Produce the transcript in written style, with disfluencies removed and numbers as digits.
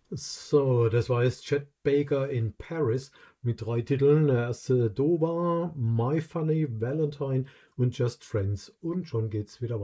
So, das war jetzt Chet Baker in Paris mit 3 Titeln. Der erste Dover, My Funny Valentine und Just Friends. Und schon geht's wieder weiter.